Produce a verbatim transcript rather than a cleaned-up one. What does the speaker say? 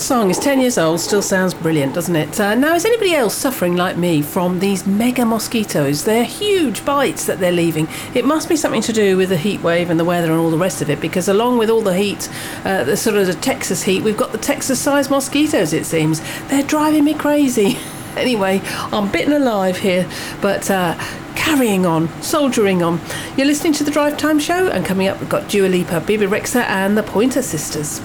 song is ten years old, still sounds brilliant, doesn't it? Uh, now, is anybody else suffering like me from these mega mosquitoes? They're huge bites that they're leaving. It must be something to do with the heat wave and the weather and all the rest of it, because along with all the heat, uh, the sort of the Texas heat, we've got the Texas-sized mosquitoes, it seems. They're driving me crazy. Anyway, I'm bitten alive here, but uh, carrying on, soldiering on. You're listening to The Drive Time Show, and coming up we've got Dua Lipa, Bebe Rexha and the Pointer Sisters.